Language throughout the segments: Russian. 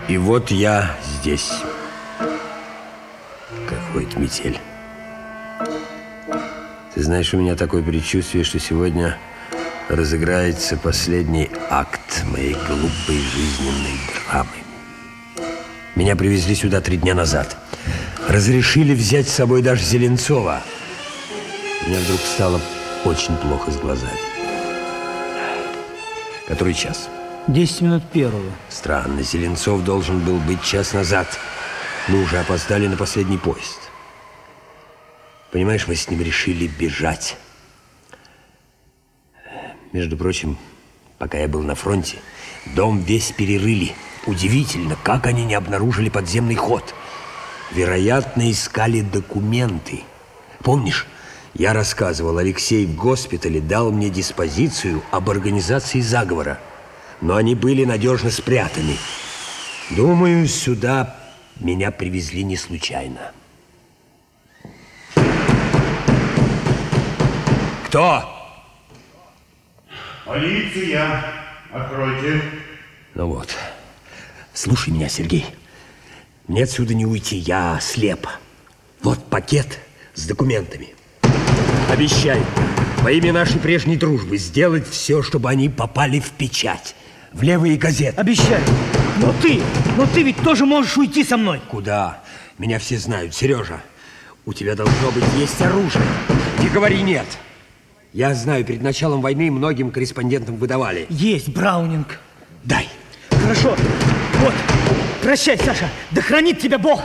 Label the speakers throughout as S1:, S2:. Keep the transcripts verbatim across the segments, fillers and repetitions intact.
S1: И вот я здесь. Какой-то метель. Ты знаешь, у меня такое предчувствие, что сегодня разыграется последний акт моей глупой жизненной драмы. Меня привезли сюда три дня назад. Разрешили взять с собой даже Зеленцова. Мне вдруг стало очень плохо с глазами. Который час?
S2: Десять минут первого.
S1: Странно, Зеленцов должен был быть час назад. Мы уже опоздали на последний поезд. Понимаешь, мы с ним решили бежать. Между прочим, пока я был на фронте, дом весь перерыли. Удивительно, как они не обнаружили подземный ход. Вероятно, искали документы. Помнишь, я рассказывал, Алексей в госпитале дал мне диспозицию об организации заговора. Но они были надежно спрятаны. Думаю, сюда меня привезли не случайно. Кто?
S3: Полиция. Откройте.
S1: Ну вот. Слушай меня, Сергей. Мне отсюда не уйти, я слеп. Вот пакет с документами. Обещаю во имя нашей прежней дружбы сделать все, чтобы они попали в печать, в левые газеты.
S2: Обещаю. Но ты, но ты ведь тоже можешь уйти со мной.
S1: Куда? Меня все знают. Сережа, у тебя должно быть есть оружие. Не говори нет. Я знаю, перед началом войны многим корреспондентам выдавали.
S2: Есть Браунинг.
S1: Дай.
S2: Хорошо. Вот. Прощай, Саша. Да хранит тебя Бог.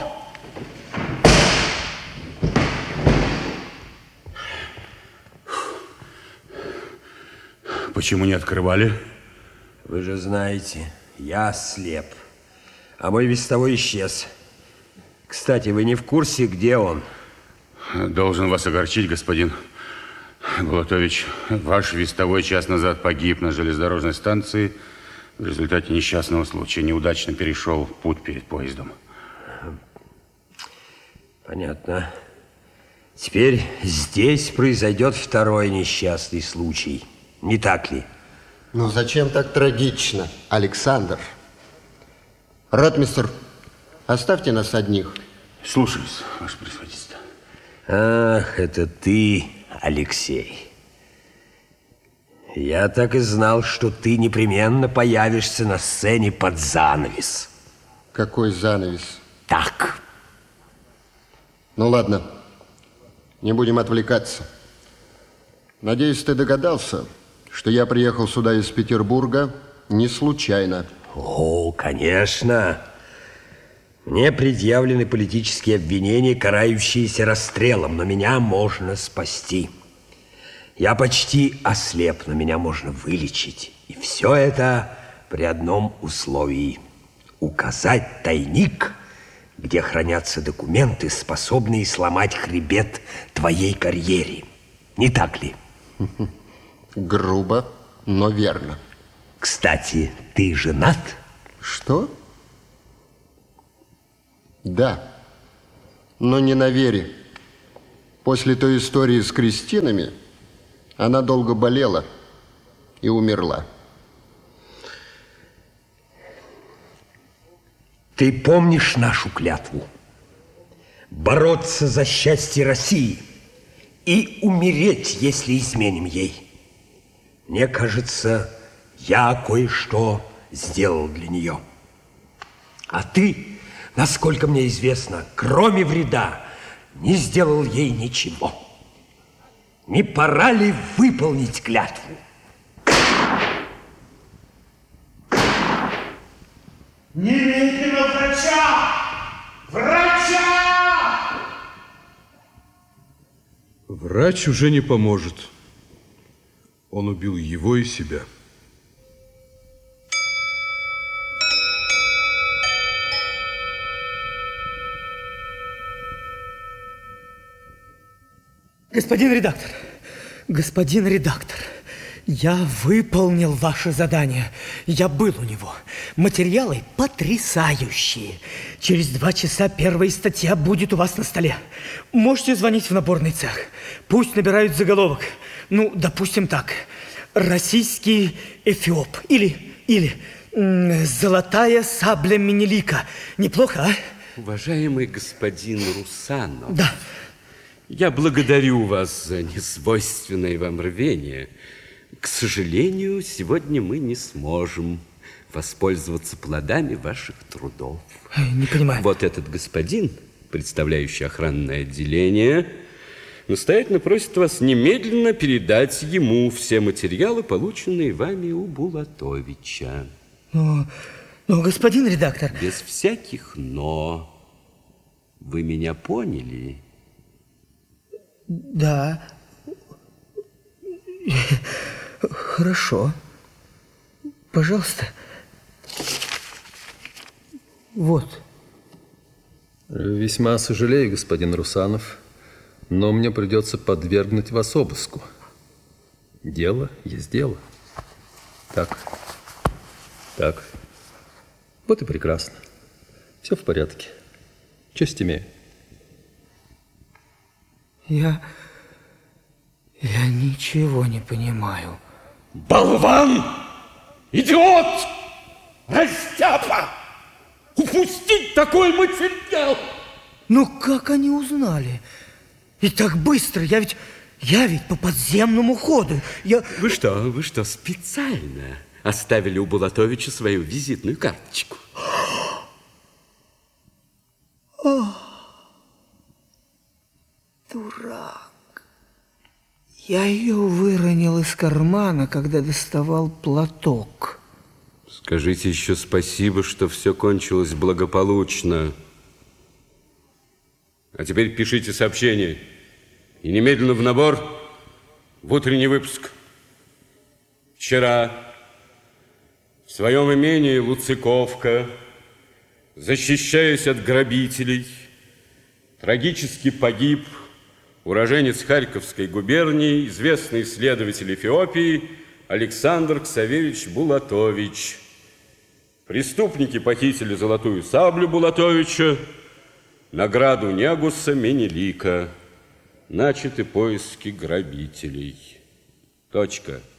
S3: Почему не открывали?
S1: Вы же знаете, я слеп. А мой вестовой исчез. Кстати, вы не в курсе, где он?
S3: Должен вас огорчить, господин Булатович. Ваш вестовой час назад погиб на железнодорожной станции. В результате несчастного случая неудачно перешел путь перед поездом.
S1: Понятно. Теперь здесь произойдет второй несчастный случай. Не так ли?
S4: Ну, зачем так трагично, Александр? Ротмистр, оставьте нас одних.
S3: Слушаюсь, ваше превосходительство.
S1: Ах, это ты, Алексей. Я так и знал, что ты непременно появишься на сцене под занавес.
S4: Какой занавес?
S1: Так.
S4: Ну, ладно. Не будем отвлекаться. Надеюсь, ты догадался, что я приехал сюда из Петербурга не случайно.
S1: О, конечно. Мне предъявлены политические обвинения, карающиеся расстрелом, но меня можно спасти. Я почти ослеп, но меня можно вылечить. И все это при одном условии. Указать тайник, где хранятся документы, способные сломать хребет твоей карьере. Не так ли?
S4: Грубо, но верно.
S1: Кстати, ты женат?
S4: Что? Да, но не на Вере. После той истории с Кристинами она долго болела и умерла.
S1: Ты помнишь нашу клятву? Бороться за счастье России и умереть, если изменим ей. Мне кажется, я кое-что сделал для нее. А ты, насколько мне известно, кроме вреда, не сделал ей ничего. Не пора ли выполнить клятву?
S5: Немедленно врача! Врача!
S6: Врач уже не поможет. Он убил его и себя.
S2: Господин редактор, господин редактор, я выполнил ваше задание. Я был у него. Материалы потрясающие. Через два часа первая статья будет у вас на столе. Можете звонить в наборный цех. Пусть набирают заголовок. Ну, допустим так. Российский эфиоп. Или, или Золотая сабля Менелика. Неплохо, а?
S7: Уважаемый господин Русанов.
S2: Да.
S7: Я благодарю вас за несвойственное вам рвение. К сожалению, сегодня мы не сможем воспользоваться плодами ваших трудов.
S2: Не понимаю.
S7: Вот этот господин, представляющий охранное отделение, настоятельно просит вас немедленно передать ему все материалы, полученные вами у Булатовича.
S2: Но, но, господин редактор...
S7: Без всяких «но». Вы меня поняли?
S2: Да. Хорошо. Пожалуйста. Вот.
S8: Весьма сожалею, господин Русанов, но мне придется подвергнуть вас обыску. Дело есть дело. Так. Так. Вот и прекрасно. Все в порядке. Честь имею.
S2: Я... Я ничего не понимаю.
S7: Болван! Идиот! Растяпа! Упустить такой материал!
S2: Ну как они узнали? И так быстро, я ведь... Я ведь по подземному ходу. Я...
S7: Вы что, вы что, специально оставили у Булатовича свою визитную карточку?
S2: Дурак. Я ее выронил из кармана, когда доставал платок.
S7: Скажите еще спасибо, что все кончилось благополучно. А теперь пишите сообщение. И немедленно в набор, в утренний выпуск. Вчера в своем имении Луциковка, защищаясь от грабителей, трагически погиб уроженец Харьковской губернии, известный исследователь Эфиопии Александр Ксаверич Булатович. Преступники похитили золотую саблю Булатовича, награду Негуса Менелика. Начаты поиски грабителей. Точка.